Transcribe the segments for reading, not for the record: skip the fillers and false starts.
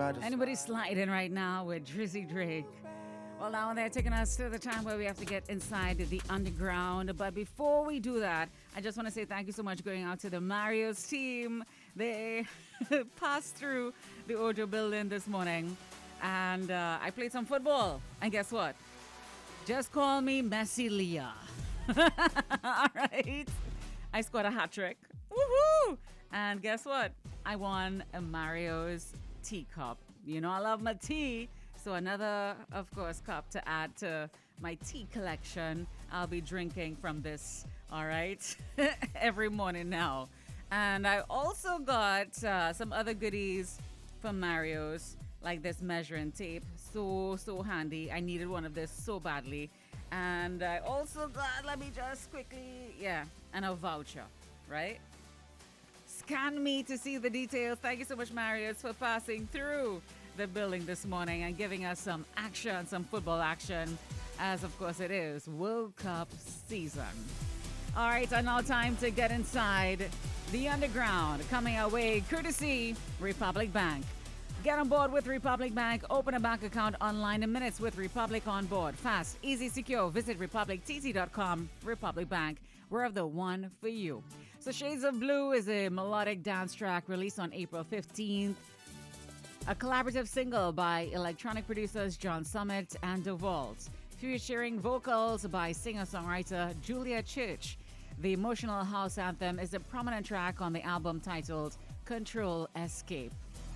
Anybody sliding right now with Drizzy Drake? Well, now they're taking us to the time where we have to get inside the underground. But before we do that, I just want to say thank you so much going out to the Mario's team. They passed through the Ojo building this morning. And I played some football. And guess what? Just call me Messi Leah. All right. I scored a hat trick. Woohoo! And guess what? I won a Mario's teacup. You know I love my tea. So another, of course, cup to add to my tea collection. I'll be drinking from this, all right, every morning now. And I also got some other goodies from Mario's, like this measuring tape. So handy. I needed one of this so badly. And I also got, let me just quickly, and a voucher, right? Scan me to see the details. Thank you so much, Mario's, for passing through the building this morning and giving us some action, some football action, as of course it is World Cup season. All right, and now time to get inside the underground, coming our way courtesy Republic Bank. Get on board with Republic Bank. Open a bank account online in minutes with Republic on board. Fast, easy, secure. Visit republictz.com. Republic Bank, we're of the one for you. So Shades of Blue is a melodic dance track released on April 15th. A collaborative single by electronic producers John Summit and DeVault, featuring vocals by singer-songwriter Julia Church. The emotional house anthem is a prominent track on the album titled Control Escape.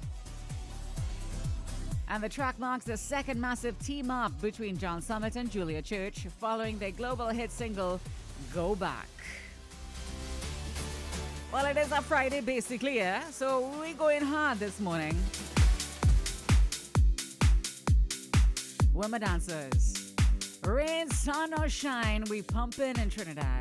And the track marks the second massive team-up between John Summit and Julia Church following their global hit single, Go Back. Well, it is a Friday basically, yeah? So we're going hard this morning. Where my dancers? Rain, sun or shine, we pumping in Trinidad.